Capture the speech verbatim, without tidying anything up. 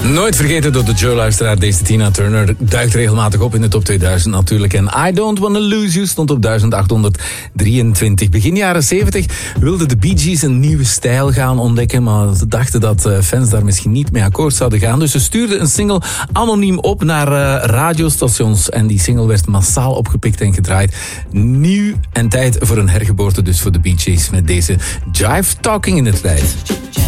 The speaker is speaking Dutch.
Nooit vergeten door de Joe-luisteraar. Deze Tina Turner duikt regelmatig op in de top tweeduizend natuurlijk. En I Don't Wanna Lose You stond op duizend achthonderddrieëntwintig. Begin jaren zeventig wilden de Bee Gees een nieuwe stijl gaan ontdekken. Maar ze dachten dat fans daar misschien niet mee akkoord zouden gaan. Dus ze stuurden een single anoniem op naar uh, radiostations. En die single werd massaal opgepikt en gedraaid. Nieuw en tijd voor een hergeboorte dus voor de Bee Gees. Met deze Jive Talking in de tijd.